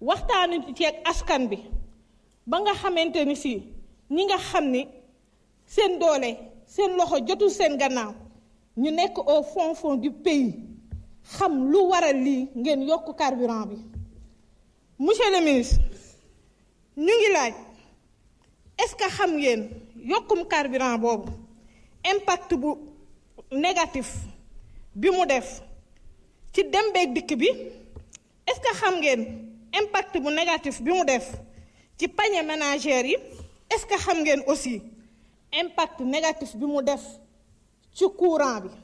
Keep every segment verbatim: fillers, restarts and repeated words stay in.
waxtaanu ci ak askan bi ba nga xamante ni si ñi nga xam ni seen doole seen loxo jotul seen gannaaw ñu nekk au fond fond du pays xam lu waral lii ngeen yokk carburant bi. Monsieur le ministre ñu ngi laaj est-ce que xam ngeen yokkum carburant boobu impact bu négatif bi mu def ci dem beeg dikk bi est-ce que xam ngeen impact bu négatif bi mu def ci panier ménagère yi est-ce que xam ngeen aussi impact négatif bi mu def ci courant bi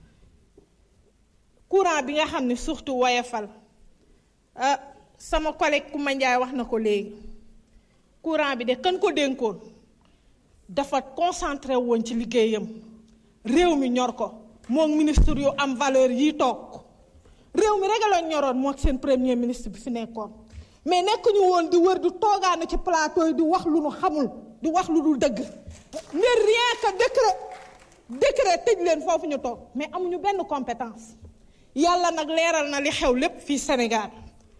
courant bi nga xam ne surtout woyofal sama collègue Koumba Ndiaye wax na ko léegi courant bi de kan ko dénkoon dafa concentré woon ci liggéeyam réew mi ñor ko moom ministre yu am valeur yi toog réew mi rek la ñoroon moo seen premier ministre bi fi nekkoon mais nekkuñu woon di wër di toogaanu ci plateau yi di wax lu nu xamul di wax lu dul dëgg mais rien que décret décret tëj leen foofu ñu toog mais amuñu benn compétence yàlla nag leeral na li xew lépp fii Sénégal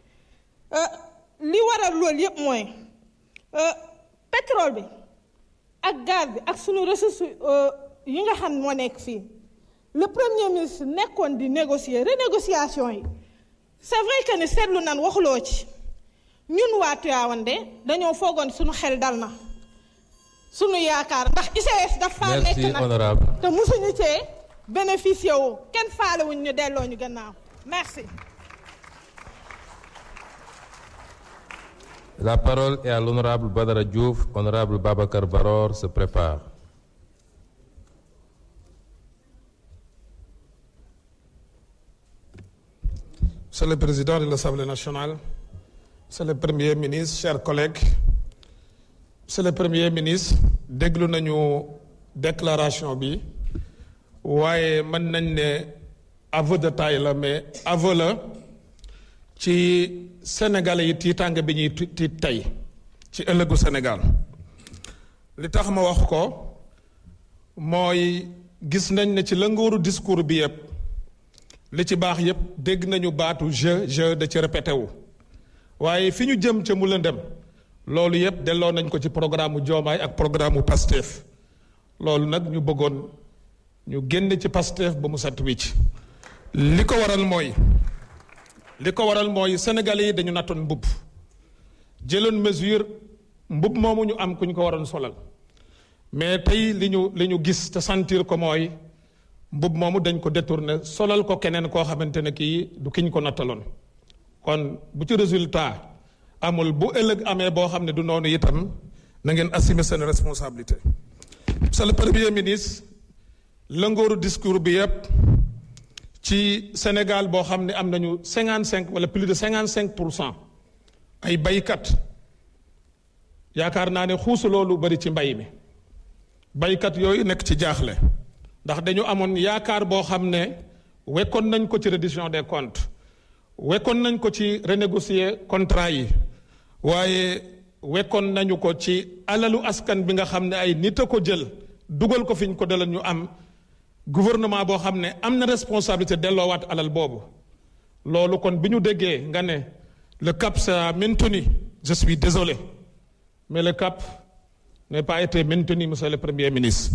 li waral loolu yëpp mooy pétrole bi ak gaz bi ak sunu ressources yi nga xam moo nekk fii le premier ministre nekkoon di négocier renégociation yi c'est vrai que ni seetlu nan waxuloo ci ñun waa Tivaouane de dañoo foogoon sunu xel dal na sunu yaakaar ndax I C S dafa nekk nag te musuñu cee bénéficié wu kenn faalewuñ ñu delloo ñu gannaaw merci. La parole est à l'honorable Badara Diouf. Honorable Babacar Baror se prépare. Monsieur le Président de l'Assemblée nationale, Monsieur le Premier ministre, chers collègues, Monsieur le Premier ministre, déglu nañu déclaration bi waaye mën nañ ne aveu de taille la mais aveu la ci Sénégalais yi tiitaange bi ñuy tiit tey ci ëllëgu Sénégal li tax ma wax ko mooy gis nañ ne ci lëngooru discours bi yëpp li ci baax yëpp dégg nañu baatu je je da ci répété wu waaye fi ñu jëm ca mu lëndëm loolu yëpp delloo nañ ko ci programme mu Diomaye ak programme mu Pastef loolu nag ñu bëggoon ñu génn ci Pastef ba mu set wicc li ko waral mooy li ko waral mooy Sénégalais yi dañu nattoon mbubb jëloon mesure mbubb moomu ñu am ku ñu ko waroon solal mais tey li ñu li ñu gis te sentir ko mooy mbubb moomu dañ ko détourné solal ko keneen koo xamante ne kii du kiñ ko nattaloon kon bu ci résultat amul bu ëllëg amee boo xam ne du noonu itam na ngeen assumer seen responsabilité. Monsieur le Premier ministre lëngooru discours bi yëpp ci Sénégal boo xam ne am nañu cinquante cinq wala plus de cinquante cinq pour cent ay baykat yaakaar naa ne xuusu loolu bari ci mbay mi baykat yooyu nekk ci jaaxle ndax dañu amoon yaakaar boo xam ne wekkoon nañ ko ci reddition des comptes wekkoon nañ ko ci renégocier contrat yi waaye wekkoon nañu ko ci alalu askan bi nga xam ne ay nit a ko jël dugal ko fi ñu ko dalal ñu am gouvernement boo xam ne am na responsabilité delloowaat alal boobu loolu kon bi ñu déggee nga ne le cap sera maintenu je suis désolé mais le cap n'a pas été maintenu monsieur le Premier ministre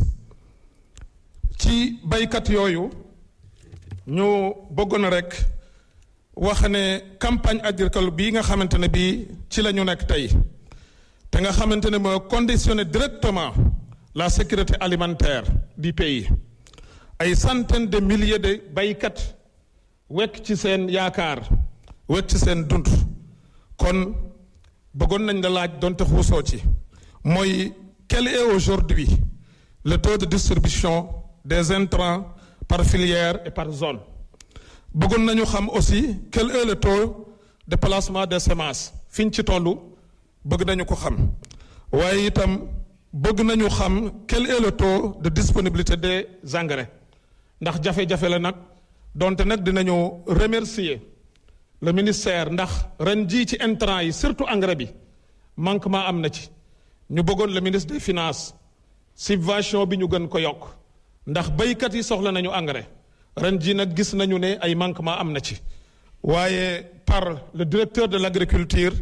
ci baykat yooyu ñu bëggoon rek wax ne campagne agricole bii nga xamante ne bii ci la ñu nekk tey te nga xamante ne moo conditionné directement la sécurité alimentaire du pays ay centaines de milliers de baykat wekk ci seen yaakaar wekk ci seen dund kon bëggoon nañ la laaj donte xuusoo ci mooy quel est aujourd'hui le taux de distribution des intrants par filière et par zone bëggoon nañu xam aussi quel est le taux de placement des semences fi ñu ci tollu bëgg nañu ko xam waaye itam bëgg nañu xam quel est le taux de disponibilité des engrais ndax jafe-jafe la nag donte nag dinañu remercier le ministère ndax ren jii ci intrants yi surtout engrais bi manquement am na ci ñu bëggoon le ministre des finances subvention bi ñu gën ko yokk ndax baykat yi soxla nañu engrais ren jii nag gis nañu ne ay manquement am na ci waaye par le directeur de l'agriculture